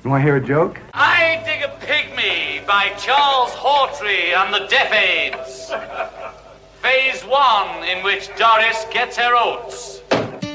You want to hear a joke? I Dig a Pygmy by Charles Hawtrey and the Deaf Aids. Phase 1, in which Doris gets her oats.